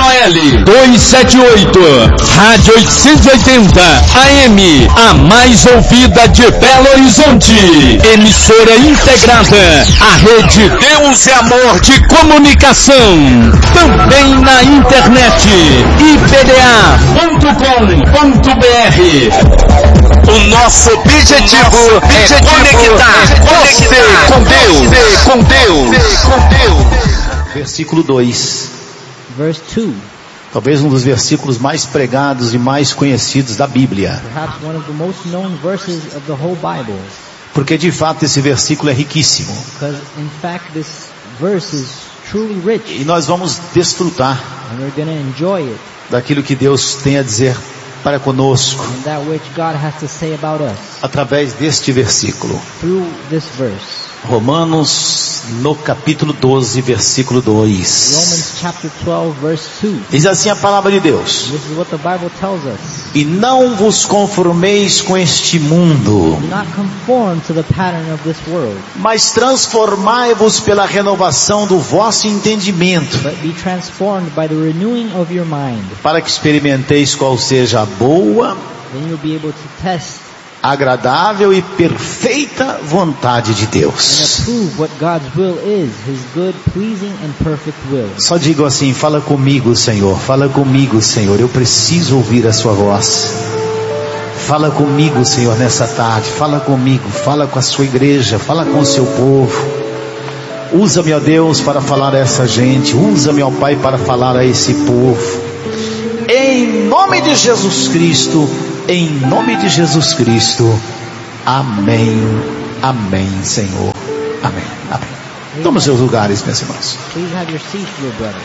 KOL 278, Rádio 880 AM, a mais ouvida de Belo Horizonte. Emissora integrada à rede Deus é Amor de Comunicação. Também na internet, ipda.com.br. O nosso objetivo é conectar você com Deus. Versículo 2. Verse 2. Talvez um dos versículos mais pregados e mais conhecidos da Bíblia. Perhaps one of the most known verses of the whole Bible. Porque de fato esse versículo é riquíssimo. Because in fact this verse is truly rich. E nós vamos desfrutar And we're going to enjoy it. daquilo que Deus tem a dizer para conosco And that which God has to say about us através deste versículo. through this verse. Romanos no capítulo 12, versículo 2. Romans chapter 12 verse 2. Diz assim a palavra de Deus: This is what the Bible tells us. E não vos conformeis com este mundo, Do not conform to the pattern of this world, mas transformai-vos pela renovação do vosso entendimento, but be transformed by the renewing of your mind. para que experimenteis qual seja a boa, Then you'll be able to test agradável e perfeita vontade de and Deus. approve what God's will is, His good, pleasing, and perfect will. Só digo assim: fala comigo, Senhor, fala comigo, Senhor, eu preciso ouvir a sua voz. Fala comigo, Senhor, nessa tarde, fala comigo, fala com a sua igreja, fala com o seu povo. Usa-me, ó Deus, para falar a essa gente, usa-me, ó Pai, para falar a esse povo. Em nome de Jesus Cristo, em nome de Jesus Cristo, amém, amém, Senhor, amém, amém. Toma os seus lugares, meus irmãos. Please have your seats, dear brothers.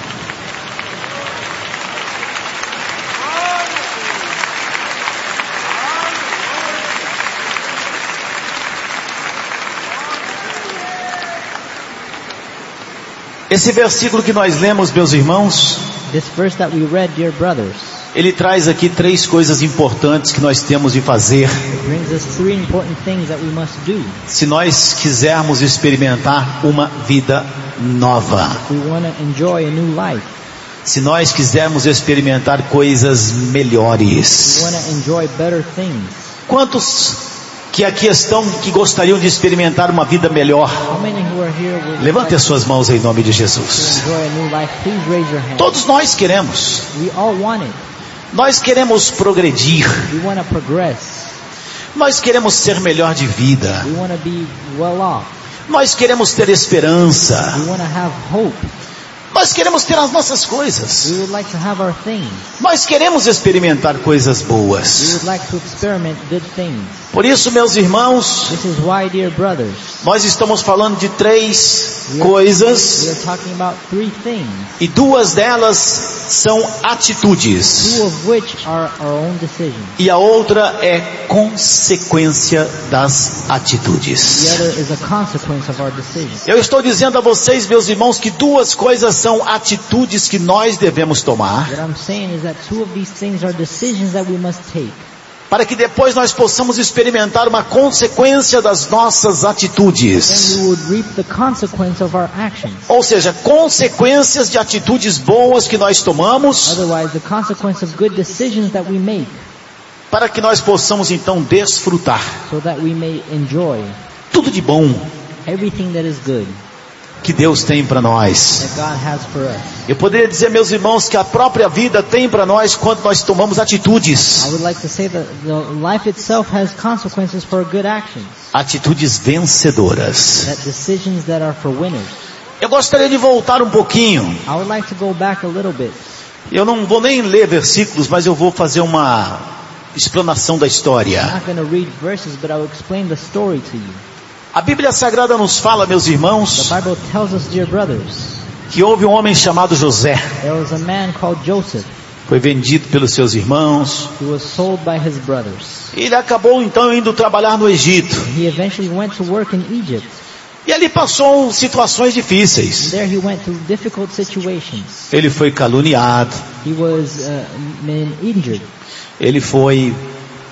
Esse versículo que nós lemos, meus irmãos, This verse that we read, dear brothers, ele traz aqui três coisas importantes que nós temos de fazer it brings us three important things that we must do se nós quisermos experimentar uma vida nova, if we want to enjoy a new life. se nós quisermos experimentar coisas We melhores. want to enjoy better things. Quantos que aqui estão que gostariam de experimentar uma vida melhor? How many who are here would Levante like as suas mãos em nome de to Jesus. enjoy a new life? Please raise your hand. Todos nós queremos. We all want it. Nós queremos progredir. We want to progress. Nós queremos ser melhor de vida. We want to be well off. Nós queremos ter esperança. We want to have hope. Nós queremos ter as nossas We coisas. would like to have our things. Nós queremos experimentar coisas We boas. would like to experiment good things. Por isso, meus irmãos, This is why, dear brothers, nós estamos falando de três we coisas are talking about three things, e duas delas são atitudes two of which are our own decisions. e a outra é consequência das The atitudes. other is a consequence of our decisions. Eu estou dizendo a vocês, meus irmãos, que duas coisas são atitudes que nós devemos tomar What I'm saying is that two of these things are decisions that we must take, para que depois nós possamos experimentar uma consequência das nossas then atitudes. we would reap the consequence of our actions. Ou seja, consequências de atitudes boas que nós tomamos, Otherwise, the consequence of good decisions that we make, para que nós possamos então desfrutar so that we may enjoy tudo de bom everything that is good que Deus tem para nós. that God has for us. Eu poderia dizer, meus irmãos, que a própria vida tem para nós quando nós tomamos atitudes. I would like to say that the life itself has consequences for good actions, Atitudes vencedoras. that decisions that are for winners. Eu gostaria de voltar um pouquinho. I would like to go back a little bit. Eu não vou nem ler versículos, mas eu vou fazer uma explanação da I'm história. not going to read verses, but I will explain the story to you. A Bíblia Sagrada nos fala, meus irmãos, The Bible tells us, dear brothers, que houve um homem chamado José. there was a man called Joseph Foi vendido pelos seus irmãos. who was sold by his brothers. Ele acabou então indo trabalhar no Egito. He eventually went to work in Egypt. E ali passou situações difíceis. There he went through difficult situations. Ele foi caluniado. He was injured. Ele foi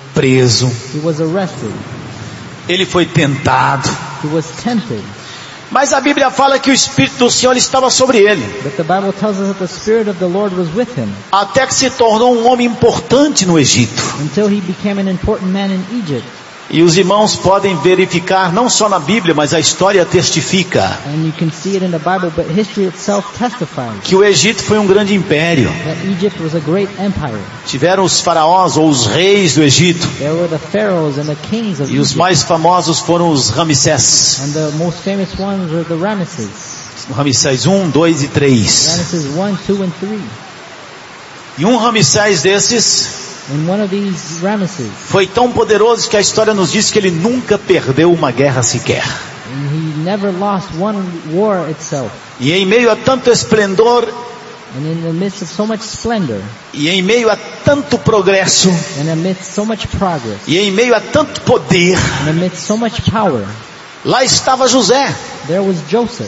preso. He was arrested. Ele foi tentado. He was tempted. Mas a Bíblia fala que o Espírito do Senhor estava sobre ele, But the Bible tells us that the Spirit of the Lord was with him até que se tornou um homem importante no Egito. until he became an important man in Egypt. E os irmãos podem verificar, não só na Bíblia, mas a história testifica, And you can see it in the Bible, but history itself testifies que o Egito foi um grande império. that Egypt was a great empire. Tiveram os faraós ou os reis do Egito, There were the pharaohs and the kings of e os Egypt. mais famosos foram os Ramsés. And the most famous ones were the Ramesses. Ramsés 1, 2 e 3. Ramesses 1, 2, and 3. E um Ramsés desses And one of these Ramesses, foi tão poderoso que a história nos diz que ele nunca perdeu uma guerra sequer. and he never lost one war itself. E em meio a tanto esplendor, And in the midst of so much splendor, e em meio a tanto progresso, and amidst so much progress, e em meio a tanto poder, and amidst so much power, lá estava José, there was Joseph,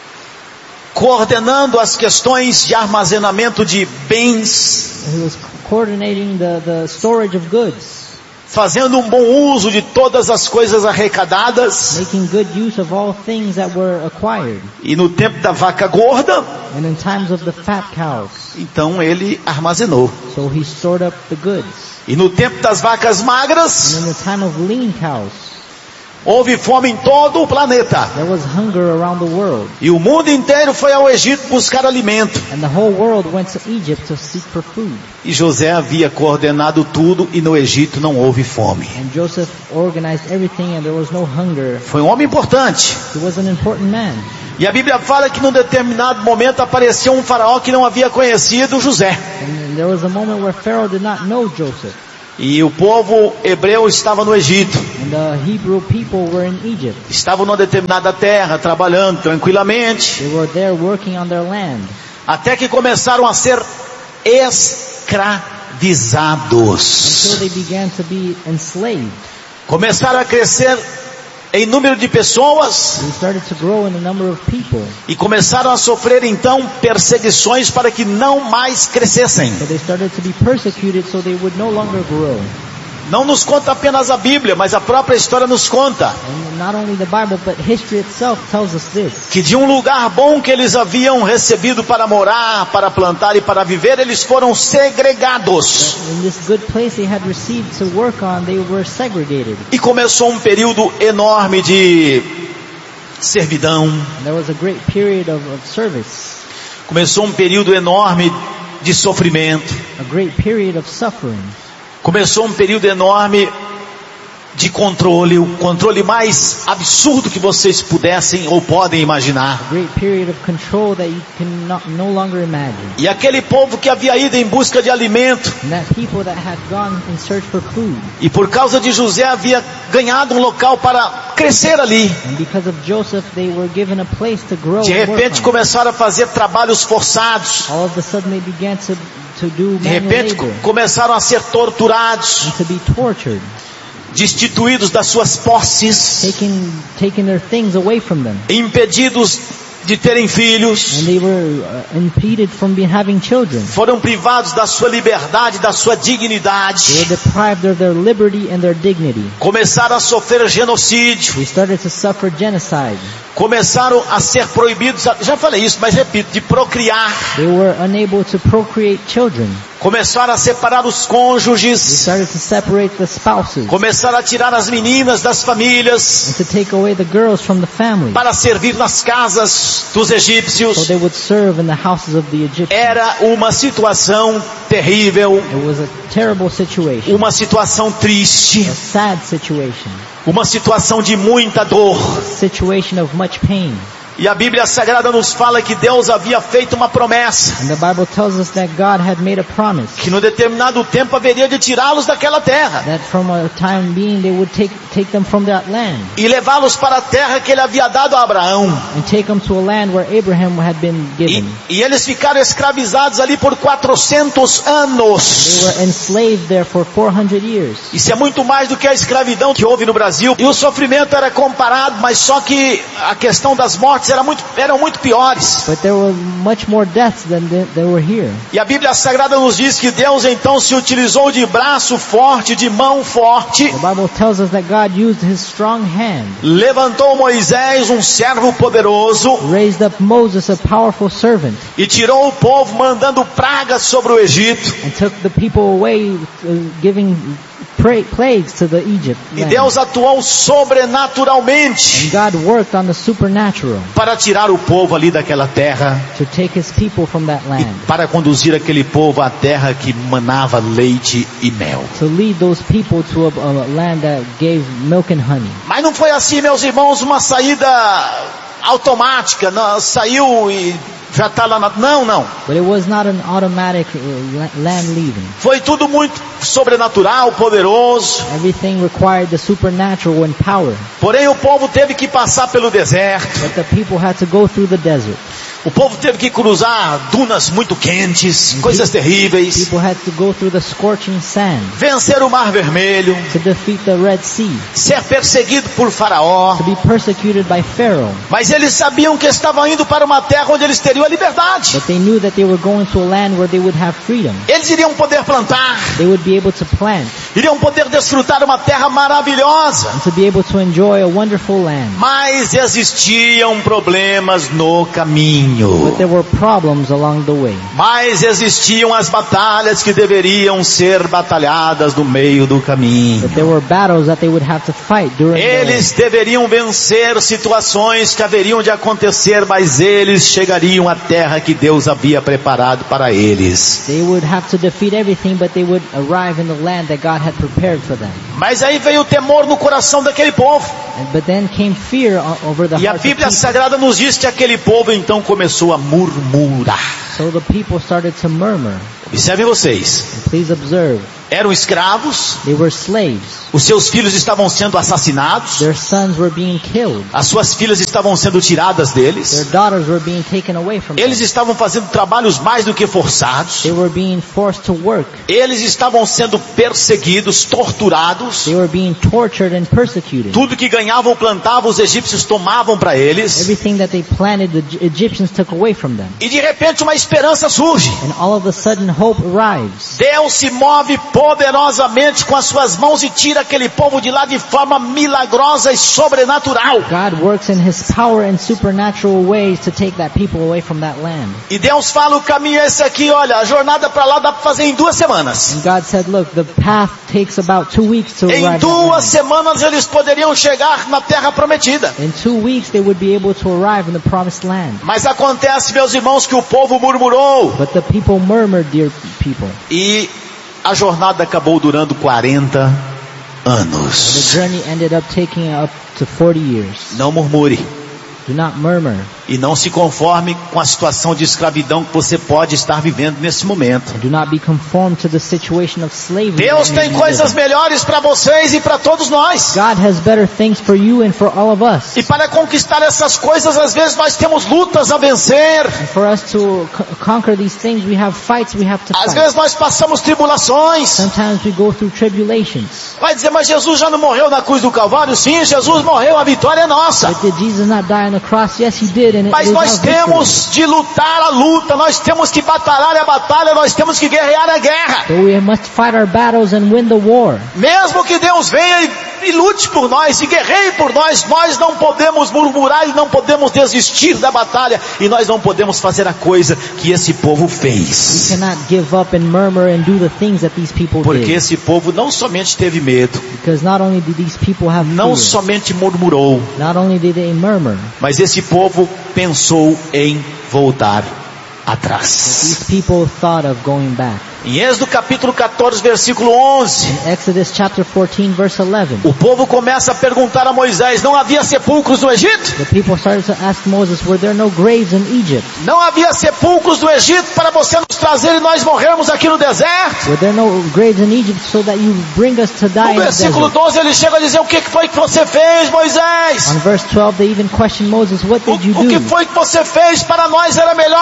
coordenando as questões de armazenamento de bens, who was coordinating the storage of goods, fazendo um bom uso de todas as coisas arrecadadas. making good use of all things that were acquired. E no tempo da vaca gorda, And in times of the fat cows, então ele armazenou. so he stored up the goods. E no tempo das vacas magras, And in the time of lean cows, houve fome em todo o planeta. there was hunger around the world. E o mundo inteiro foi ao Egito buscar alimento. And the whole world went to Egypt to seek for food. E José havia coordenado tudo e no Egito não houve fome. And Joseph organized everything and there was no hunger. Foi um homem importante. He was an important man. E a Bíblia fala que num determinado momento apareceu um faraó que não havia conhecido José. And there was a moment where Pharaoh did not know Joseph. E o povo hebreu estava no Egito. And the Hebrew people were in Egypt. Estavam numa determinada terra, trabalhando tranquilamente. They were there working on their land. Até que começaram a ser escravizados. Until they began to be enslaved. Começaram a crescer em número de pessoas They started to grow in the number of people. e começaram a sofrer então perseguições para que não mais crescessem. So they started to be persecuted so they would no longer grow. Não nos conta apenas a Bíblia, mas a própria história nos conta And not only the Bible, but history itself tells us this. que de um lugar bom que eles haviam recebido para morar, para plantar e para viver, eles foram segregados. In this good place they had received to work on, they were segregated. E começou um período enorme de servidão. And there was a great period of service, Começou um período enorme de sofrimento. a great period of suffering. Começou um período enorme de controle, o controle mais absurdo que vocês pudessem ou podem imaginar. A great period of control that you can no longer imagine. E aquele povo que havia ido em busca de alimento, And that people that had gone in search for food, e por causa de José havia ganhado um local para crescer ali. and because of Joseph they were given a place to grow De and work repente on. começaram a fazer trabalhos forçados. All of a sudden they began to do De manual repente labor começaram a ser torturados, and to be tortured, destituídos das suas posses, taking their things away from them. impedidos de terem filhos, And they were impeded from having children. foram privados da sua liberdade, da sua They dignidade, were deprived of their liberty and their dignity. começaram a sofrer genocídio, They started to suffer genocide. começaram a ser proibidos, já falei isso, mas repito, de procriar, They were unable to procreate children. começaram a separar os They cônjuges, started to separate the spouses começaram a tirar as meninas das famílias and to take away the girls from the family para servir nas casas dos so egípcios. they would serve in the houses of the Egyptians. Era uma situação terrível, It was a terrible situation, uma situação triste, a sad situation, uma situação de muita dor. a situation of much pain. E a Bíblia Sagrada nos fala que Deus havia feito uma promessa, And the Bible tells us that God had made a promise que no determinado tempo haveria de tirá-los daquela terra that from a time being they would take them from that land e levá-los para a terra que ele havia dado a Abraão. and take them to a land where Abraham had been given. E eles ficaram escravizados ali por 400 They anos. were enslaved there for 400 years. Isso é muito mais do que a escravidão que houve no Brasil. E o sofrimento era comparado, mas só que a questão das mortes mortes eram muito piores. But there were much more deaths than there were here. E a Bíblia Sagrada nos diz que Deus então se utilizou de braço forte, de mão forte. The Bible tells us that God used His strong hand, Levantou Moisés, um servo poderoso, raised up Moses, a powerful servant, e tirou o povo mandando pragas sobre o Egito. and took the people away, giving plagues to the Egypt E land. Deus atuou sobrenaturalmente And God worked on the supernatural para tirar o povo ali daquela terra to take His people from that e land, para conduzir aquele povo à terra que manava leite e mel. to lead those people to a land that gave milk and honey. Mas não foi assim, meus irmãos, uma saída automática, não, saiu e já está lá na... Não. But it was not an automatic land leaving. Foi tudo muito sobrenatural, poderoso. Everything required the supernatural and power. Porém o povo teve que passar pelo deserto. But the people had to go through the desert. O povo teve que cruzar dunas muito quentes, coisas terríveis. People had to go through the scorching sand Vencer o Mar Vermelho. to defeat the Red Sea, Ser perseguido por Faraó. to be persecuted by Pharaoh. Mas eles sabiam que estavam indo para uma terra onde eles teriam a liberdade. But they knew that they were going to a land where they would have freedom. Eles iriam poder plantar. They would be able to plant Iriam poder desfrutar uma terra maravilhosa. and to be able to enjoy a wonderful land. Mas existiam problemas no caminho. But there were problems along the way. Mas existiam as batalhas que deveriam ser batalhadas no meio do caminho. But there were battles that they would have to fight during the way. Eles deveriam vencer situações que haveriam de acontecer, mas eles chegariam à terra que Deus havia preparado para eles. They would have to defeat everything, but they would arrive in the land that God had prepared for them. Mas aí veio o temor no coração daquele povo. But then came fear over the E a hearts of Bíblia people. Sagrada nos diz que aquele povo então começou a murmurar. So the people started to murmur. Observem vocês. And please observe, Eram escravos, they were slaves. os seus filhos estavam sendo assassinados, Their sons were being killed. as suas filhas estavam sendo tiradas Their deles, daughters were being taken away from eles them. estavam fazendo trabalhos mais do que forçados, They were being forced to work. eles estavam sendo perseguidos, torturados, They were being tortured and persecuted. tudo que ganhavam ou plantavam os egípcios tomavam para eles, Everything that they planted, the Egyptians took away from them. e de repente uma esperança surge. And all of a sudden hope arrives. Deus se move poderosamente com as suas mãos e tira aquele povo de lá de forma milagrosa e sobrenatural. God works in His power and supernatural ways to take that people away from that land. E Deus fala, o caminho é esse aqui, olha, a jornada para lá dá para fazer em 2 semanas. And God said, look, the path takes about 2 weeks to Em arrive at 2 land. semanas eles poderiam chegar na terra prometida. In 2 weeks they would be able to arrive in the promised land. Mas acontece, meus irmãos, que o povo murmurou. But the people murmured, dear people. E a jornada acabou durando 40 The anos. journey ended up taking up to 40 years. Não murmure. Do not murmur. E não se conforme com a situação de escravidão que você pode estar vivendo nesse momento. Do not be conformed to the situation of slavery. Deus that tem you coisas live in. melhores para vocês e para todos nós. God has better things for you and for all of us. E para conquistar essas coisas, às vezes nós temos lutas a vencer. And for us to conquer these things, we have fights we have to Às fight. vezes nós passamos tribulações. Sometimes we go through tribulations. Vai dizer, mas Jesus já não morreu na cruz do Calvário? Sim, Jesus morreu, a vitória é nossa. But did Jesus not die on the cross? Yes, He did. And it Mas is nós our victory. temos de lutar a luta, nós temos que batalhar a batalha, nós temos que guerrear a guerra. But we must fight our battles and win the war. Mesmo que Deus venha e lute por nós, e guerreie por nós, nós não podemos murmurar e não podemos desistir da batalha, e nós não podemos fazer a coisa que esse povo We fez. cannot give up and murmur and do the things that these people Porque did. esse povo não somente teve medo, Because not only did these people have não fear, somente murmurou, not only did they murmur, mas esse povo pensou em voltar atrás. these people thought of going back. Em Êxodo capítulo 14, versículo 11, In Exodus chapter 14 verse 11, o povo começa a perguntar a Moisés, não havia sepulcros no Egito? the people started to ask Moses, were there no graves in Egypt? Não havia sepulcros no Egito para você nos trazer e nós morrermos aqui no deserto? Were there no graves in Egypt so that you bring us to die No in the versículo desert? 12 ele chega a dizer, o que foi que você fez, Moisés? On verse 12 they even questioned Moses, what did you O que do? foi que você fez? Para nós era melhor servir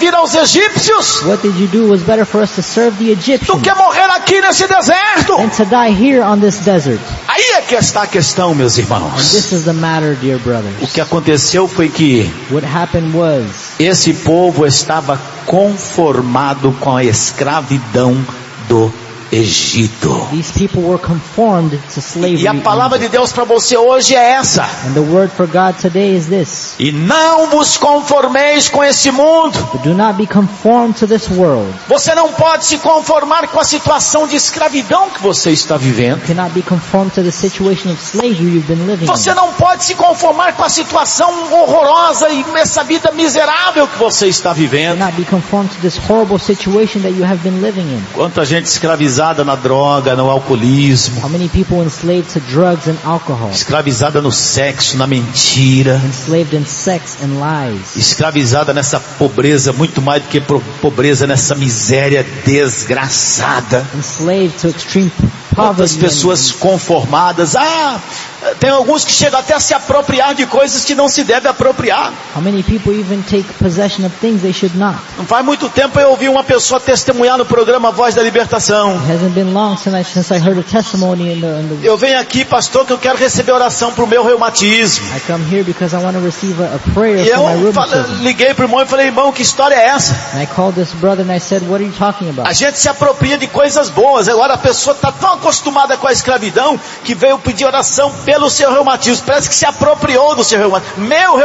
servir aos egípcios What did you do? It was better for us to serve the do Egyptians que morrer aqui nesse deserto. than to die here on this desert. Aí é que está a questão, meus And irmãos. this is the matter, dear O brothers. que aconteceu foi que What happened was esse povo estava conformado com a escravidão do Egito. these people were conformed to slavery. E a palavra in de Egypt. Deus para você hoje é essa: And the word for God today is this. e não vos conformeis com esse mundo. But do not be conformed to this world. Você não pode se conformar com a situação de escravidão que você está vivendo. You cannot be conformed to the situation of slavery you've been living Você in. não pode se conformar com a situação horrorosa e essa vida miserável que você está You vivendo. cannot be conformed to this horrible situation that you have been living in. Quanta gente escravizada na droga, no alcoolismo, How many people enslaved to drugs and alcohol? escravizada no sexo, na mentira, Enslaved in sex and lies. escravizada nessa pobreza, muito mais do que pobreza, nessa miséria desgraçada. Enslaved to extreme Quantas poverty. pessoas conformadas, tem alguns que chegam até a se apropriar de coisas que não se deve apropriar. How many people even take possession of things they should not? Não faz muito tempo eu ouvi uma pessoa testemunhar no programa Voz da Libertação. It hasn't been long since I heard a testimony in the Eu venho aqui, pastor, que eu quero receber oração para o meu reumatismo. I come here because I want to receive a prayer E for my eu rheumatism. liguei para o irmão e falei: irmão, que história é essa? And I called this brother and I said, what are you talking about? A gente se apropria de coisas boas. Agora a pessoa está tão acostumada com a escravidão que veio pedir oração pelo seu reumatismo. Parece que se apropriou do seu reumatismo.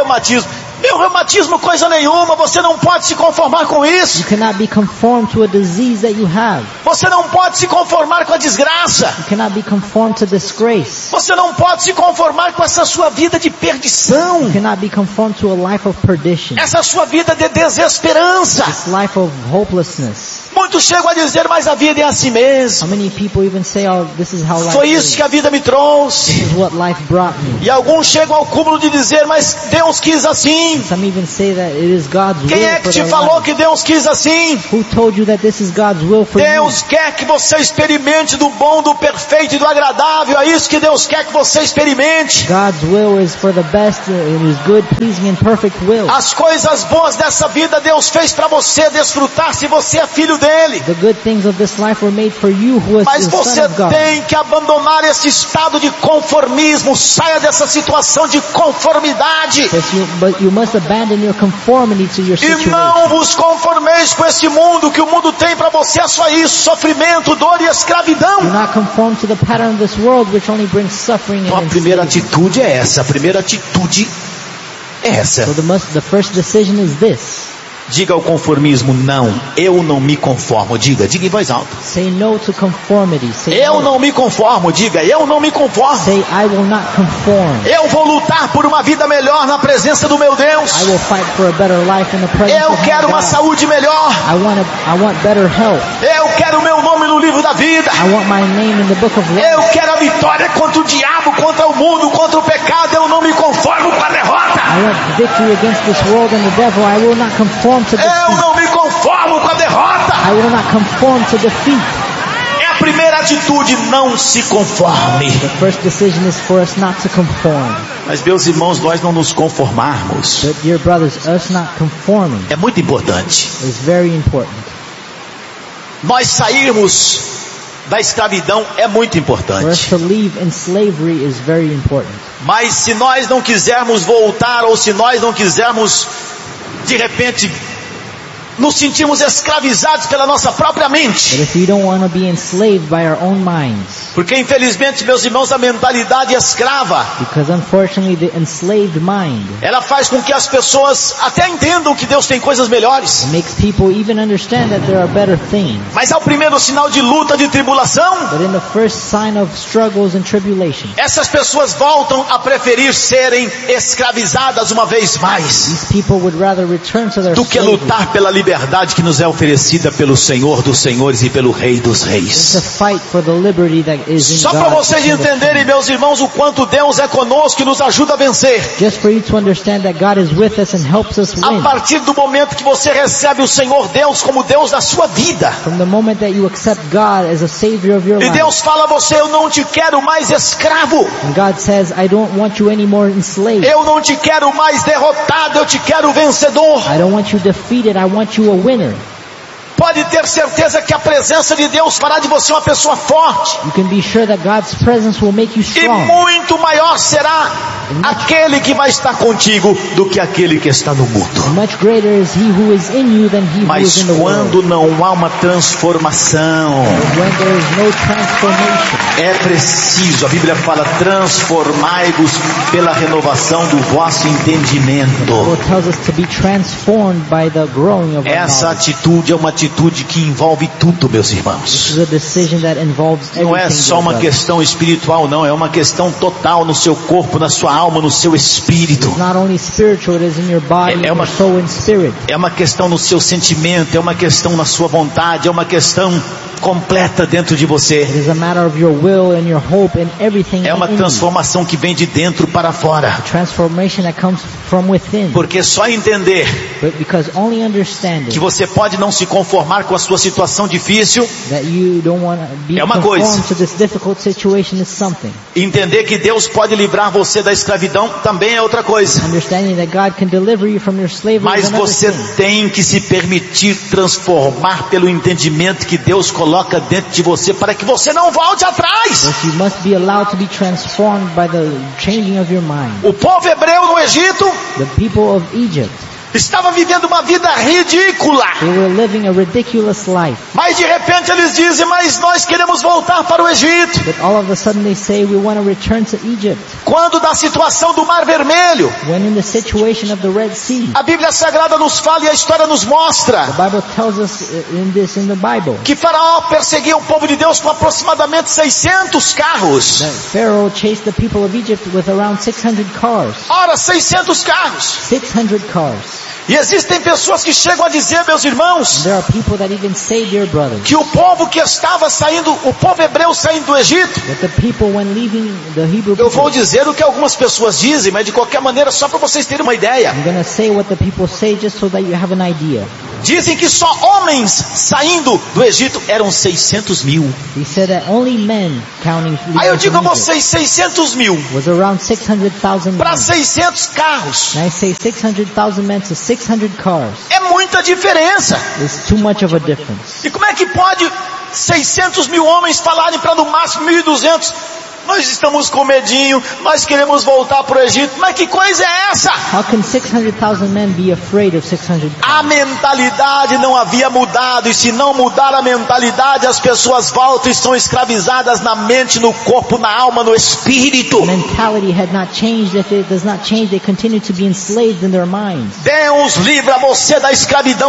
Meu reumatismo coisa nenhuma. Você não pode se conformar com isso. You cannot be conformed to a disease that you have. Você não pode se conformar com a desgraça. You cannot be conformed to disgrace. Você não pode se conformar com essa sua vida de perdição. You cannot be conformed to a life of perdition. Essa sua vida de desesperança. This life of hopelessness. Muitos chegam a dizer: mas a vida é assim How mesmo. many people even say, oh, this is how life Foi is. isso que a vida me trouxe. This is what life brought me. E alguns chegam ao cúmulo de dizer: mas Deus quis assim. Some even say that it is God's Quem will é que for te their falou life. que Deus quis assim? Who told you that this is God's will for you? Deus quer que você experimente do bom, do perfeito e do agradável. É isso que Deus quer que você experimente. God's will is for the best, it is good, pleasing and perfect will. As coisas boas dessa vida Deus fez para você desfrutar se você é filho dele. The good things of this life were made for you who is Mas the você Son of God. tem que abandonar esse estado de conformismo. Saia dessa situação de conformidade. But you must abandon your conformity to your E situation. não vos conformeis com esse mundo. Que o mundo tem para você é só isso: sofrimento, dor e Do escravidão. not conform to the pattern of this world which only brings suffering Então a and primeira enslavement. atitude é essa. A primeira atitude é essa. So the first decision is this. Diga ao conformismo: não, eu não me conformo. Diga em voz alta. Say no to conformity. Say Eu no. não me conformo. Diga: eu não me conformo. Say I will not conform. Eu vou lutar por uma vida melhor na presença do meu Deus. I will fight for a better life in the presence Eu of my quero uma God. saúde melhor. I want better health. Eu quero o meu nome no livro da vida. I want my name in the book of life. Eu quero a vitória contra o diabo, contra o mundo, contra o pecado. Eu não me conformo com a derrota. I want victory against this world and the devil. I will not conform to Eu defeat. não me conformo com a derrota. I will not conform to defeat. É a primeira atitude: não se conforme. The first decision is for us not to conform. Mas meus irmãos, nós não nos conformarmos But dear brothers, us not conforming é muito importante. is very important. Nós sairmos da escravidão é muito For us importante. to live in slavery is very important. Mas se nós não quisermos voltar, ou se nós não quisermos de repente nos sentimos escravizados pela nossa própria But mente, if we don't want to be enslaved by our own minds, porque infelizmente, meus irmãos, a mentalidade escrava, because unfortunately the enslaved mind ela faz com que as pessoas até entendam que Deus tem coisas melhores, makes people even understand that there are better things. mas ao primeiro sinal de luta, de tribulação, But in the first sign of struggles and tribulation, essas pessoas voltam a preferir serem escravizadas uma vez mais, these people would rather return to their do que slavery lutar pela liberdade que nos é oferecida pelo Senhor dos Senhores e pelo Rei dos than Reis. to fight for the liberty that is in Só para God. vocês entenderem, meus irmãos, o quanto Deus é conosco e nos ajuda a vencer. Just for you to understand that God is with us and helps us A win. partir do momento que você recebe o Senhor Deus como Deus da sua vida, From the moment that you accept God as a Savior of your e life, Deus fala a você: eu não te quero mais escravo, and God says, I don't want you anymore enslaved. eu não te quero mais derrotado, eu te quero vencedor. I don't want you defeated, I want make you a winner. Pode ter certeza que a presença de Deus fará de você uma pessoa forte. You can be sure that God's presence will make you E strong. muito maior será aquele que vai estar contigo do que aquele que está no mundo. Much greater is he who is in you than he who is Mas in the world. quando não há uma transformação, When there is no transformation, é preciso, a Bíblia fala, transformai-vos pela renovação do vosso entendimento. it tells us to be transformed by the growing of our Essa knowledge. atitude é uma atitude que envolve tudo, meus irmãos. This is a decision that involves everything. Não é só uma dear brothers. questão espiritual, não. É uma questão total no seu corpo, na sua alma, no seu espírito. It's not only spiritual, it is in your body, in uma- your soul and spirit. É uma questão no seu sentimento, é uma questão na sua vontade, é uma questão completa dentro de você. It is a matter of your will and your hope and everything É uma in you. transformação que vem de dentro para fora. Transformation that comes from within. Porque só entender But because only understanding que você pode não se conformar com a sua situação difícil, that you don't want to be É uma coisa. conformed to this difficult situation is something. entender que Deus pode livrar você da escravidão também é outra coisa. Understanding that God can deliver you from your slavery Mas is another você thing. tem que se permitir transformar pelo entendimento que Deus coloca dentro de você para que você não volte atrás. But you must be allowed to be transformed by the changing of your mind. O povo hebreu no Egito The people of Egypt, estava vivendo uma vida ridícula. they were living a ridiculous life. Mas de repente eles dizem, mas nós queremos voltar para o Egito. But all of a sudden they say we want to return to Egypt. Quando da situação do Mar Vermelho, When in the situation of the Red Sea, a Bíblia Sagrada nos fala e a história nos mostra the Bible tells us in the Bible que Faraó perseguia o povo de Deus com aproximadamente 600 carros. that Pharaoh chased the people of Egypt with around 600 cars. Ora, 600 carros. 600 cars. E existem pessoas que chegam a dizer, meus irmãos, There are people that even say, dear brothers, que o povo que estava saindo, o povo hebreu saindo do Egito, that the people when leaving the Hebrew eu vou people, dizer o que algumas pessoas dizem, mas de qualquer maneira só para vocês terem uma ideia. I'm going to say what the people say just so that you have an idea. Dizem que só homens saindo do Egito eram 600 mil. He said that only men counting Aí eu leaving digo a from Egypt vocês, 600 mil was around 600,000 para men. 600 carros. And I say 600,000 men to 600 cars. É muita diferença. It's too much of a difference. E como é que pode 600 mil homens falarem para no máximo 1.200? Nós estamos com medinho, nós queremos voltar para o Egito. Mas que coisa é essa? How can 600,000 men be afraid of 600 cars? A mentalidade não havia mudado, e se não mudar a mentalidade, as pessoas voltam e são escravizadas na mente, no corpo, na alma, no espírito. Mentality had not changed. If it does not change, they continue to be enslaved in their minds. Deus livra você da escravidão